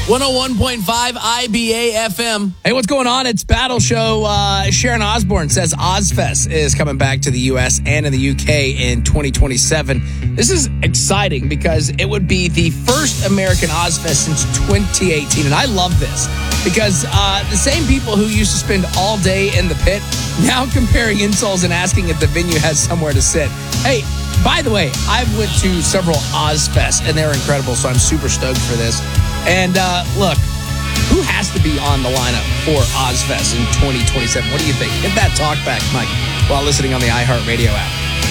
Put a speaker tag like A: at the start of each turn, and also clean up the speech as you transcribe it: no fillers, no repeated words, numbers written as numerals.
A: 101.5 IBA FM.
B: Hey, what's going on? It's Battle Show. Sharon Osbourne says Ozfest is coming back to the U.S. and in the U.K. in 2027. This is exciting because it would be the first American Ozfest since 2018. And I love this because the same people who used to spend all day in the pit now comparing insoles and asking if the venue has somewhere to sit. Hey, by the way, I went to several Ozfests and they're incredible, so I'm super stoked for this. And look, who has to be on the lineup for Ozfest in 2027? What do you think? Hit that talk back, Mike, while listening on the iHeartRadio app.